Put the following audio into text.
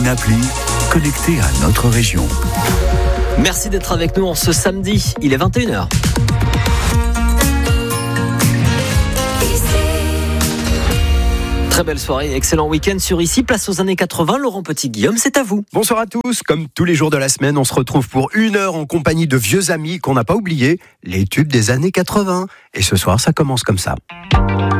une appli connectée à notre région. Merci d'être avec nous en ce samedi, il est 21h. Très belle soirée, excellent week-end sur Ici, place aux années 80. Laurent Petit-Guillaume, c'est à vous. Bonsoir à tous. Comme tous les jours de la semaine, on se retrouve pour 1 heure en compagnie de vieux amis qu'on n'a pas oubliés, les tubes des années 80. Et ce soir, ça commence comme ça.